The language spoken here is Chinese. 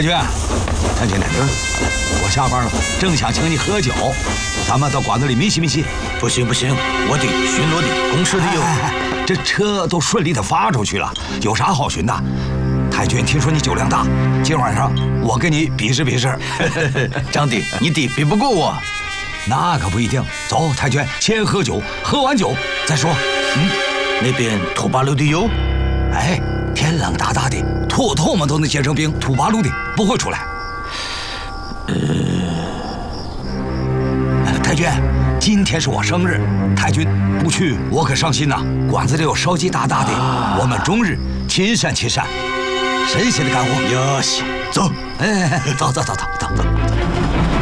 太君，太君，我下班了，正想请你喝酒，咱们到馆子里密西密西。 不行，我得巡逻的，公事的有。 这车都顺利的发出去了，有啥好巡的？太君，听说你酒量大，今晚上我跟你比试比试。 张弟，你弟比不过我。 那可不一定。走，太君，先喝酒，喝完酒再说。 那边土八路的有。 哎，天冷大大的，唾唾沫都能结成冰，土八路的不会出来。太君，今天是我生日，太君不去我可伤心呐。馆子里有烧鸡大大的，我们终日亲善亲善，神仙的干活。 哟西，走， 哎，走。